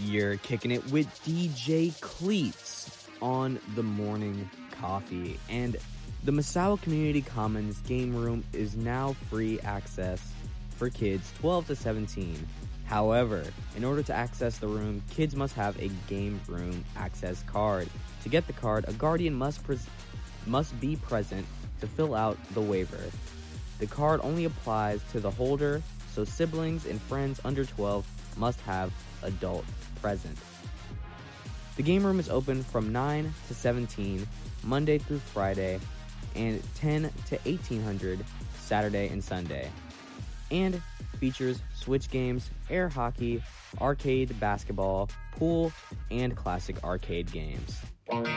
You're kicking it with DJ Cleats on the Morning Coffee. And the Misawa Community Commons game room is now free access for kids 12 to 17. However, in order to access the room, kids must have a game room access card. To get the card, a guardian must be present to fill out the waiver. The card only applies to the holder, so siblings and friends under 12 must have adult present. The game room is open from 9 to 17, Monday through Friday, and 10 to 1800, Saturday and Sunday, and features Switch games, air hockey, arcade basketball, pool, and classic arcade games.